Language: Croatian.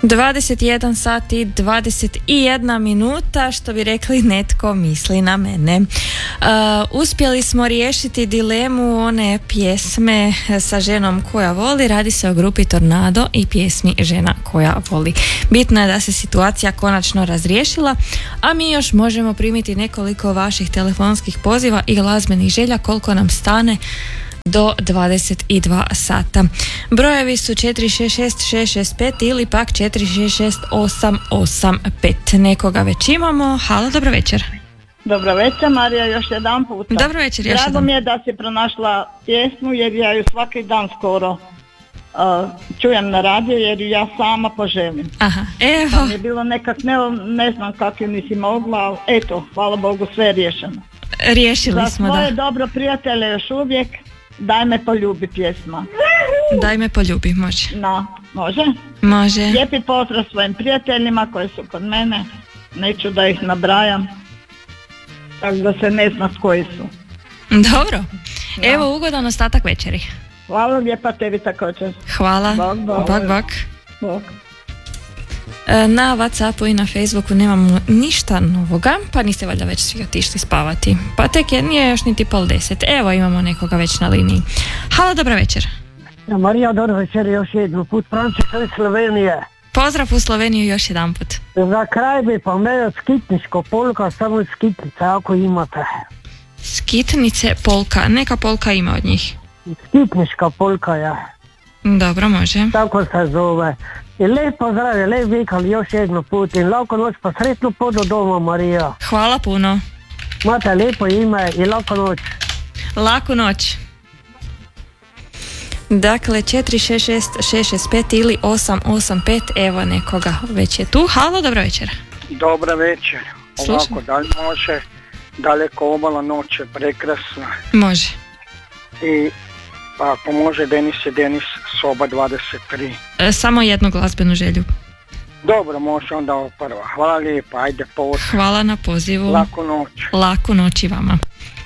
21 sat i 21 minuta, što bi rekli netko misli na mene. Uspjeli smo riješiti dilemu one pjesme sa ženom koja voli. Radi se o grupi Tornado i pjesmi Žena koja voli. Bitno je da se situacija konačno razriješila, a mi još možemo primiti nekoliko vaših telefonskih poziva i glazbenih želja koliko nam stane do 22 sata. Brojevi su 466-665 ili pak 466-885. Nekoga već imamo. Halo, dobro večer. Dobro večer, Marija, još jedan puta. Dobro večer, još Drago mi je da si pronašla pjesmu, jer ja ju svaki dan skoro čujem na radiju, jer ju ja sama poželim. Aha, evo. Pa mi je bilo nekak, ne znam kako ju nisi mogla, ali eto, hvala Bogu, sve je riješeno. Riješili smo, da. Za svoje dobro prijatelje još uvijek, Daj me poljubi pjesma. Daj me poljubi, može. Može? Može. Lijepi pozdrav svojim prijateljima koji su kod mene, neću da ih nabrajam, tako da se ne zna koji su. Dobro, evo ugodan ostatak večeri. Hvala lijepa, tebi također. Hvala, bok. Na Whatsappu i na Facebooku nemamo ništa novoga, pa niste valjda već svi otišli spavati. Pa tek nije još niti 9:30. Evo imamo nekoga već na liniji. Halo, dobro večer. Marija, dobro večer još jednu put. Frančica iz Slovenije. Pozdrav u Sloveniju još jedan put. Za kraj bi pa meo skitniško polka, samo skitnice ako imate. Skitnice polka, neka polka ima od njih. Skitniška polka je. Dobro, može. Tako se zove. I lep pozdrav, lep vikend još jednu put i lako noć, pa sretno pot do doma, Marija. Hvala puno. Imate lijepo ime i lako noć. Laku noć. Dakle, 466-665 ili 885, evo nekoga već je tu. Halo, dobro večer. Dobro večer. Slušam. Ovako, da li može Daleko obala noć je prekrasna. Može. I pa ako može Denis je Denis, soba 23. Samo jednu glazbenu želju. Dobro, može onda ovo prva. Hvala lijepa, ajde poziv. Hvala na pozivu. Laku noć. Laku noć i vama.